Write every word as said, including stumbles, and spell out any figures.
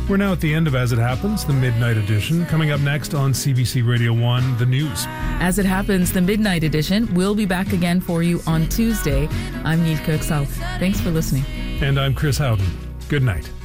We're now at the end of As It Happens, the Midnight Edition. Coming up next on C B C Radio one, the news. As It Happens, the Midnight Edition will be back again for you on Tuesday. I'm Neil Kirksall. Thanks for listening. And I'm Chris Howden. Good night.